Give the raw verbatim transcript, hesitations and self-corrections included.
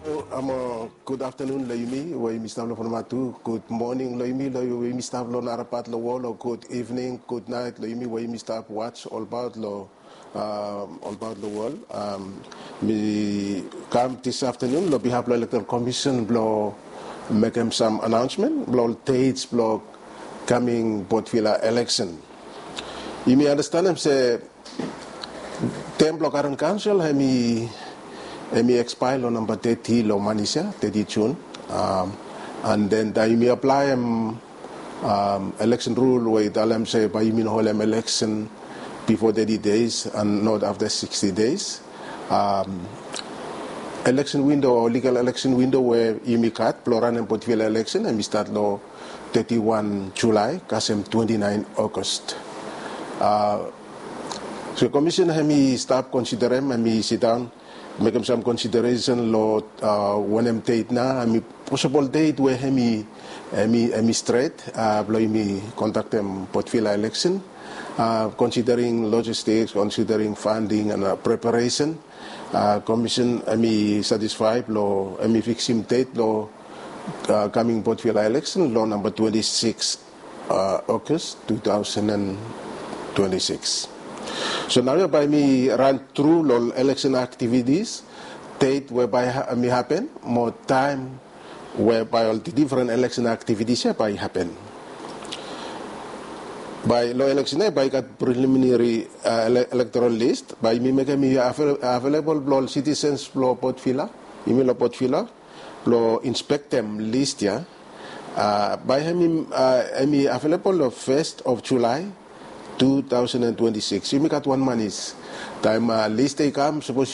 Um, uh, good afternoon, Loimi. Way Mister Lofonamatu. Good morning, Loimi. Way Mister Lonarapat Lowolo. Good evening, good night, Loimi. Way Mister Watch all about lo, um, all about the world. Um, me come this afternoon. Lo behalf of electoral commission. Lo make him some announcement. Lo dates. Lo coming Botvila election. You may understand him say. Templo Current Council. Hemi. Emi expire lo number thirty lo manisha thirty June, um, and then da imi apply um, um, election rule where dalam say by imi hold election before thirty days and not after sixty days. Um, election window or legal election window where imi cut ploran and Botvila election and we start lo thirty-first July kasem twenty-ninth August. Uh, so commission hemi start considering hemi sit down. Make some consideration lo uh, when I'm date na ami possible date where hemi hemi hemi straight uh blow me contact them Botvila election uh, considering logistics, considering funding and uh, preparation. Uh, commission ami satisfied lo ami fix him date lo uh, coming Botvila election law number twenty-six uh, August two thousand twenty-six. So now by me run through all election activities, date whereby ha me happen, more time whereby all the different election activities by happen. By law election, by got preliminary uh, ele electoral list, by me make me available all citizens law Botvila, me law Botvila, law inspect them list ya. Uh, by me uh, me available of first of July. two thousand twenty-six. You make at one man is time uh, list they come suppose